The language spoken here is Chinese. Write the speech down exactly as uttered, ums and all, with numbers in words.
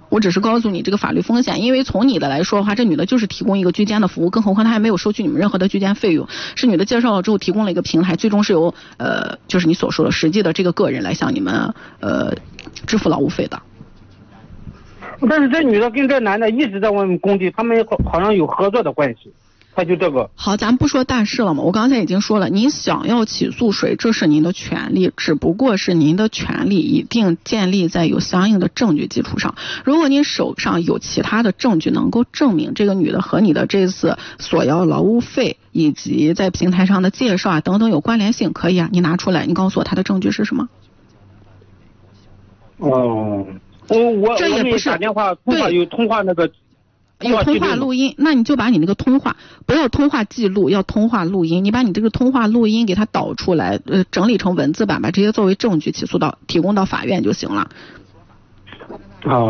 我只是告诉你这个法律风险，因为从你的来说的话，这女的就是提供一个居间的服务，更何况她还没有收取你们任何的居间费用，是女的介绍了之后提供了一个平台，最终是由呃就是你所说的实际的这个个人来向你们呃支付劳务费的。 但是这女的跟这男的一直在我们工地，他们好好像有合作的关系。他就这个好，咱不说大事了嘛。我刚才已经说了，您想要起诉谁，这是您的权利，只不过是您的权利一定建立在有相应的证据基础上。如果您手上有其他的证据能够证明这个女的和你的这次索要劳务费以及在平台上的介绍啊等等有关联性，可以啊，你拿出来，你告诉我他的证据是什么？ 哦，我我这也不是打电话通话有通话那个。 有通话录音，那你就把你那个通话，不要通话记录，要通话录音。你把你这个通话录音给它导出来，呃，整理成文字版，把这些作为证据起诉到提供到法院就行了。 啊。